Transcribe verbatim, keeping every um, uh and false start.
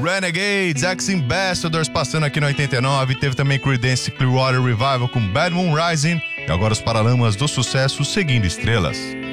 Renegades, Ex-Ambassadors passando aqui no oitenta e nove. Teve também Creedence Clearwater Revival com Bad Moon Rising. E agora os Paralamas do Sucesso, Seguindo Estrelas.